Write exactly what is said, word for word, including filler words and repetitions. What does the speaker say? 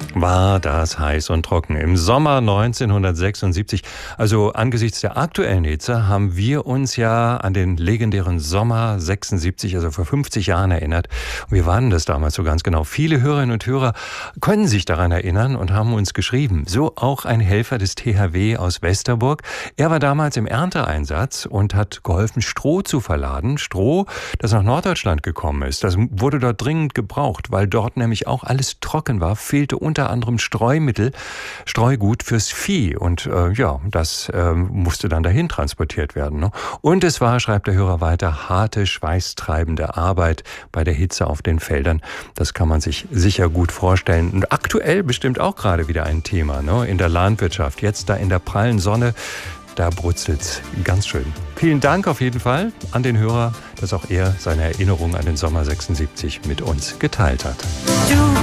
War das heiß und trocken im Sommer neunzehnhundertsechsundsiebzig. Also angesichts der aktuellen Hitze haben wir uns ja an den legendären Sommer sechsundsiebzig, also vor fünfzig Jahren erinnert. Und wir waren das damals so ganz genau. Viele Hörerinnen und Hörer können sich daran erinnern und haben uns geschrieben. So auch ein Helfer des T H W aus Westerburg. Er war damals im Ernteeinsatz und hat geholfen, Stroh zu verladen. Stroh, das nach Norddeutschland gekommen ist. Das wurde dort dringend gebraucht, weil dort nämlich auch alles trocken war, fehlte unter anderem Streumittel, Streugut fürs Vieh. Und äh, ja, das äh, musste dann dahin transportiert werden. Ne? Und es war, schreibt der Hörer weiter, harte, schweißtreibende Arbeit bei der Hitze auf den Feldern. Das kann man sich sicher gut vorstellen. Und aktuell bestimmt auch gerade wieder ein Thema, ne? In der Landwirtschaft. Jetzt da in der prallen Sonne, da brutzelt's ganz schön. Vielen Dank auf jeden Fall an den Hörer, dass auch er seine Erinnerung an den Sommer sechsundsiebzig mit uns geteilt hat.